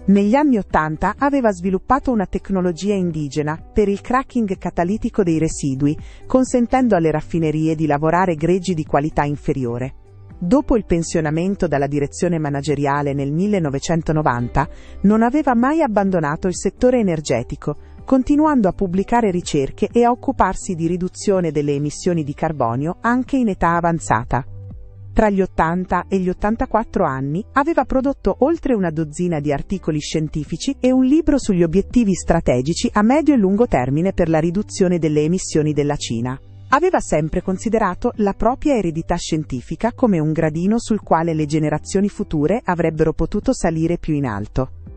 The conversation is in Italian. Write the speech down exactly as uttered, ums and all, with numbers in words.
Negli anni Ottanta aveva sviluppato una tecnologia indigena per il cracking catalitico dei residui, consentendo alle raffinerie di lavorare greggi di qualità inferiore. Dopo il pensionamento dalla direzione manageriale nel millenovecentonovanta, non aveva mai abbandonato il settore energetico, continuando a pubblicare ricerche e a occuparsi di riduzione delle emissioni di carbonio anche in età avanzata. Tra gli ottanta e gli ottantaquattro anni aveva prodotto oltre una dozzina di articoli scientifici e un libro sugli obiettivi strategici a medio e lungo termine per la riduzione delle emissioni della Cina. Aveva sempre considerato la propria eredità scientifica come un gradino sul quale le generazioni future avrebbero potuto salire più in alto.